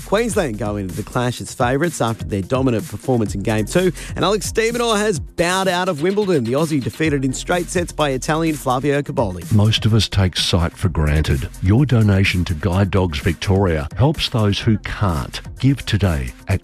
Queensland go into the clash as favourites after their dominant performance in Game 2. And Alex de Minaur has bowed out of Wimbledon. The Aussie defeated in straight sets by Italian Flavio Cobolli. Most of us take sight for granted. Your donation to Guide Dogs Victoria helps those who can't. Give today at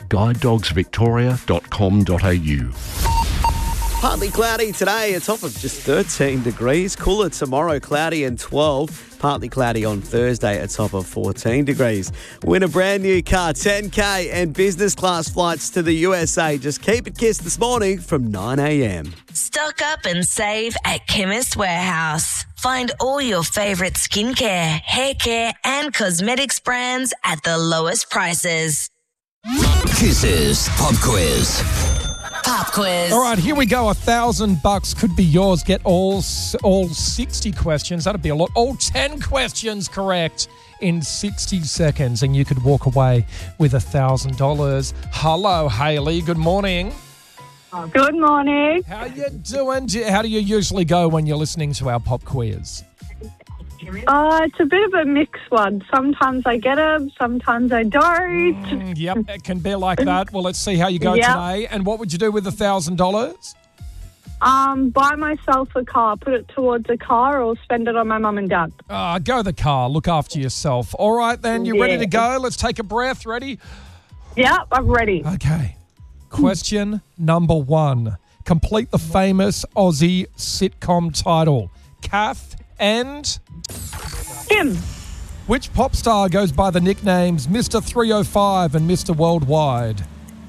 guidedogsvictoria.com.au. Partly cloudy today, a top of just 13 degrees. Cooler tomorrow, cloudy and 12. Partly cloudy on Thursday, a top of 14 degrees. Win a brand new car, 10K and business class flights to the USA. Just keep it kissed this morning from 9 a.m. Stock up and save at Chemist Warehouse. Find all your favourite skincare, hair care and cosmetics brands at the lowest prices. Kiss's Pop Quiz. Pop quiz. All right, here we go. $1,000 could be yours. Get all 60 questions. That'd be a lot. All 10 questions correct in 60 seconds, and you could walk away with $1,000. Hello, Hayley. Good morning. Good morning. How you doing? How do you usually go when you're listening to our pop quiz? It's a bit of a mixed one. Sometimes I get them, sometimes I don't. Yep, it can be like that. Well, let's see how you go today. And what would you do with $1,000? Buy myself a car, put it towards a car, or spend it on my mum and dad. Go the car. Look after yourself. All right, then. You ready to go? Let's take a breath. Ready? Yep, I'm ready. Okay. Question number 1. Complete the famous Aussie sitcom title. Kath and... Kim. Which pop star goes by the nicknames Mr. 305 and Mr. Worldwide?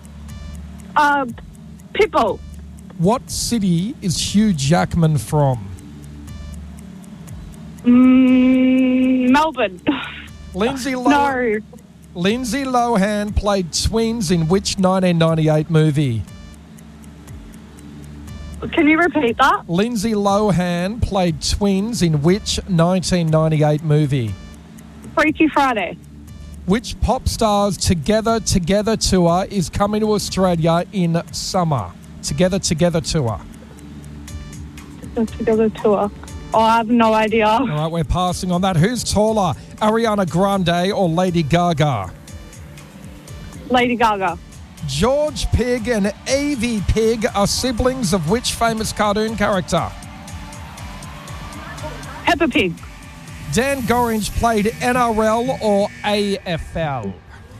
Pitbull. What city is Hugh Jackman from? Melbourne. Lindsay No. Lohan played twins in which 1998 movie? Can you repeat that? Lindsay Lohan played twins in which 1998 movie? Freaky Friday. Which pop star's Together Together tour is coming to Australia in summer? Together Together tour. Together tour. Oh, I have no idea. All right, we're passing on that. Who's taller, Ariana Grande or Lady Gaga? Lady Gaga. George Pig and Evie Pig are siblings of which famous cartoon character? Peppa Pig. Dan Gorringe played NRL or AFL?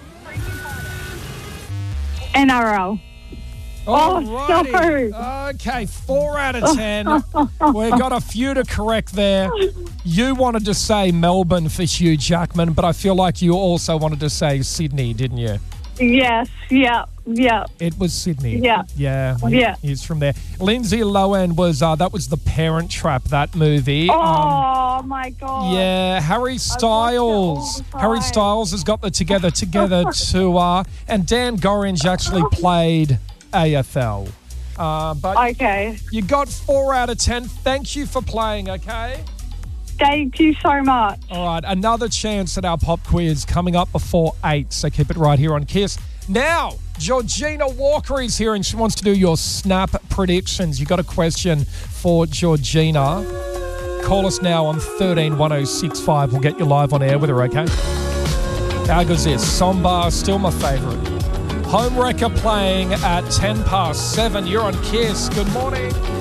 NRL. Alrighty. sorry. Okay, 4 out of 10. We've got a few to correct there. You wanted to say Melbourne for Hugh Jackman, but I feel like you also wanted to say Sydney, didn't you? Yes, yeah. It was Sydney. Yeah. He's from there. Lindsay Lohan was, that was The Parent Trap, that movie. Oh, my God. Yeah, Harry Styles. Harry Styles has got the Together Together tour, and Dan Gorringe actually played AFL. But Okay. you got 4 out of 10. Thank you for playing, okay? Thank you so much. All right, another chance at our pop quiz coming up before 8, so keep it right here on KISS. Now, Georgina Walker is here and she wants to do your snap predictions. You got a question for Georgina? Call us now on 131065. We'll get you live on air with her, okay? How good's this? Sombar, still my favourite. Home Wrecker playing at 7:10. You're on KISS. Good morning.